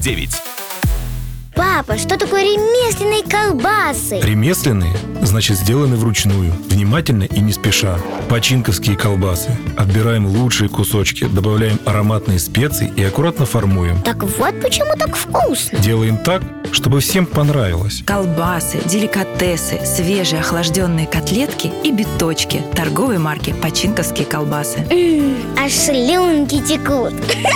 9. Папа, что такое ремесленные колбасы? Ремесленные, значит, сделаны вручную, внимательно и не спеша. Починковские колбасы. Отбираем лучшие кусочки, добавляем ароматные специи и аккуратно формуем. Так вот почему так вкусно. Делаем так, чтобы всем понравилось. Колбасы, деликатесы, свежие охлажденные котлетки и биточки торговой марки «Починковские колбасы». Аж слюнки текут.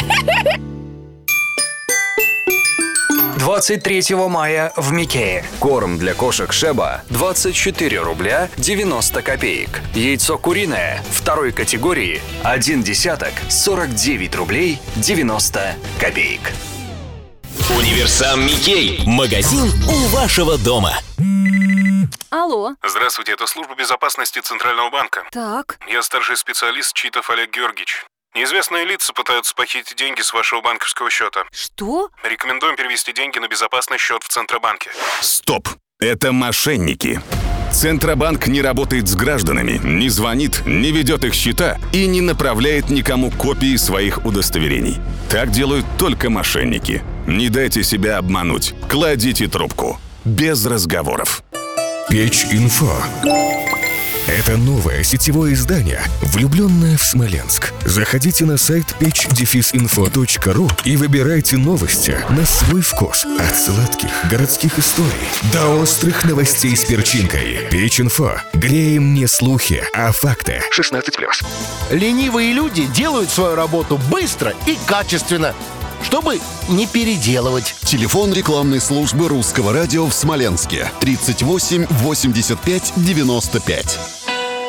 23 мая в Микее. Корм для кошек Шеба 24 рубля 90 копеек. Яйцо куриное второй категории 1 десяток 49 рублей 90 копеек. Универсам Микей. Магазин у вашего дома. Алло. Здравствуйте, это служба безопасности Центрального банка. Так. Я старший специалист Читов Олег Георгиевич. Неизвестные лица пытаются похитить деньги с вашего банковского счета. Что? Рекомендуем перевести деньги на безопасный счет в Центробанке. Стоп! Это мошенники. Центробанк не работает с гражданами, не звонит, не ведет их счета и не направляет никому копии своих удостоверений. Так делают только мошенники. Не дайте себя обмануть. Кладите трубку. Без разговоров. Печь.Инфо. Это новое сетевое издание, влюбленное в Смоленск. Заходите на сайт pech-info.ru и выбирайте новости на свой вкус. От сладких городских историй до острых новостей с перчинкой. Печь.Инфо. Греем не слухи, а факты. 16+. Ленивые люди делают свою работу быстро и качественно, чтобы не переделывать. Телефон рекламной службы Русского радио в Смоленске 38 85 95.